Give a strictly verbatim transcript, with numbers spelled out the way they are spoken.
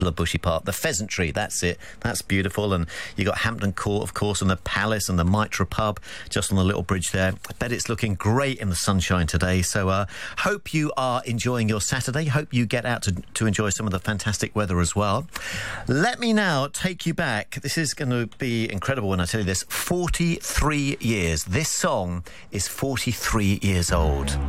of Bushy Park. The Pheasant Tree, that's it. That's beautiful. And you got Hampton Court, of course, and the Palace and the Mitra Pub just on the little bridge there. I bet it's looking great in the sunshine today. So uh, hope you are enjoying your Saturday. Hope you get out to, to enjoy some of the fantastic weather as well. Let me now take you back. This is going to be incredible when I tell you this. forty-three years. This song is forty-three years old.